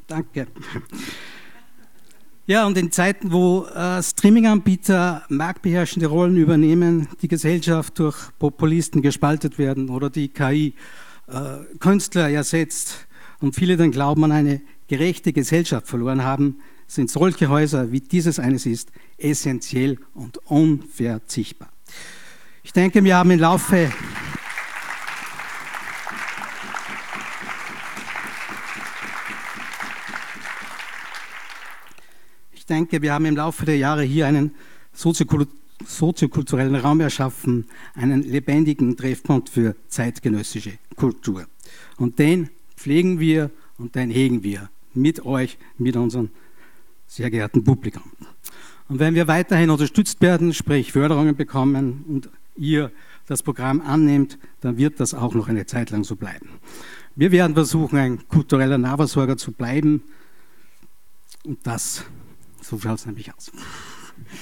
Danke. Ja, und in Zeiten, wo Streaming-Anbieter marktbeherrschende Rollen übernehmen, die Gesellschaft durch Populisten gespaltet werden oder die KI Künstler ersetzt und viele dann glauben, an eine gerechte Gesellschaft verloren haben, sind solche Häuser, wie dieses eines ist, essentiell und unverzichtbar. Ich denke, wir haben im Laufe der Jahre hier einen soziokulturellen Raum erschaffen, einen lebendigen Treffpunkt für zeitgenössische Kultur. Und den pflegen wir und den hegen wir mit euch, mit unserem sehr geehrten Publikum. Und wenn wir weiterhin unterstützt werden, sprich Förderungen bekommen und ihr das Programm annehmt, dann wird das auch noch eine Zeit lang so bleiben. Wir werden versuchen, ein kultureller Nahversorger zu bleiben und so schaut es nämlich aus.